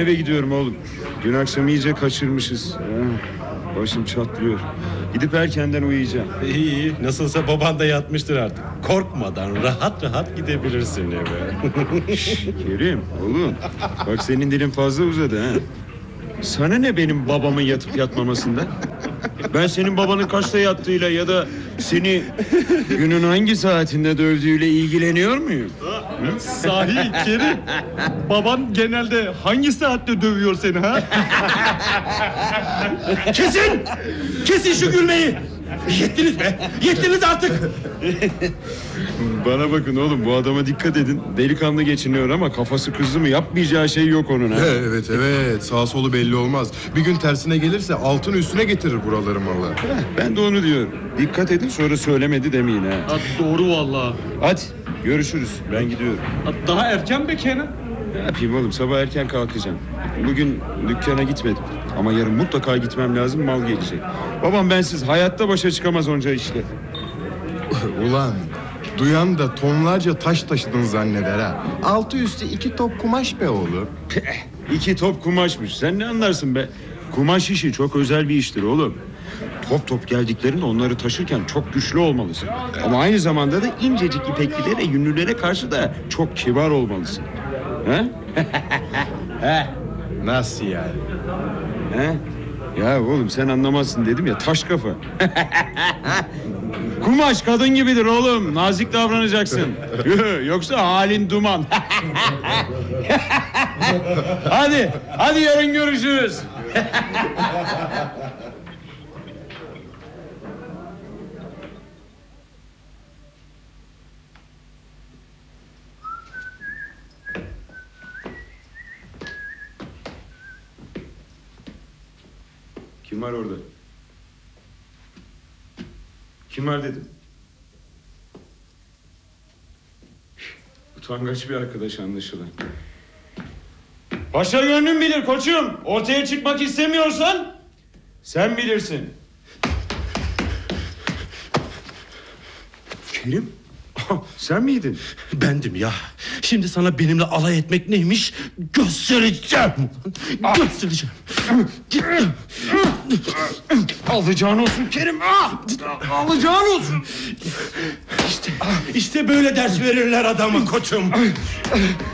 eve gidiyorum oğlum. Dün akşam iyice kaçırmışız. Başım çatlıyor. Gidip erkenden uyuyacağım. İyi. Nasılsa baban da yatmıştır artık. Korkmadan rahat rahat gidebilirsin eve. Kerim oğlum. Bak senin dilin fazla uzadı ha. Sana ne benim babamın yatıp yatmamasından? Ben senin babanın kaçta yattığıyla ya da seni günün hangi saatinde dövdüğüyle ilgileniyor muyum? Sahi Kerim, baban genelde hangi saatte dövüyor seni ha? Kesin! Kesin şu gülmeyi! Yettiniz be! Yettiniz artık! Bana bakın oğlum, bu adama dikkat edin. Delikanlı geçiniyor ama kafası kızdı mı yapmayacağı şey yok onun ha. Evet, sağ solu belli olmaz. Bir gün tersine gelirse altın üstüne getirir buraları malı. Ben de onu diyorum. Dikkat edin, sonra söylemedi demeyin ha. Ha, doğru vallahi. Hadi görüşürüz, ben gidiyorum. Ha, daha erken be Kenan. Ne yapayım oğlum, sabah erken kalkacağım. Bugün dükkana gitmedim ama yarın mutlaka gitmem lazım, mal gelecek. Babam bensiz hayatta başa çıkamaz onca işle. Ulan duyan da tonlarca taş taşıdın zanneder ha. Altı üstü 2 top kumaş be oğlum. 2 top kumaşmış, sen ne anlarsın be? Kumaş işi çok özel bir iştir oğlum. Top top geldiklerinde onları taşırken çok güçlü olmalısın. Ama aynı zamanda da incecik ipeklilere, yünlülere karşı da çok kibar olmalısın. He? Nasıl yani? He? Ya oğlum sen anlamazsın dedim ya, taş kafa. Kumaş kadın gibidir oğlum, nazik davranacaksın. Yoksa halin duman. Hadi yarın görüşürüz. Kim var orada? Kim var dedim. Utangaç bir arkadaş anlaşılan. Paşa gönlün bilir koçum. Ortaya çıkmak istemiyorsan sen bilirsin. Kerim? Sen miydin? Bendim ya. Şimdi sana benimle alay etmek neymiş göstereceğim. Göstereceğim. Alacağın olsun Kerim. Alacağın olsun. İşte böyle ders verirler adama koçum.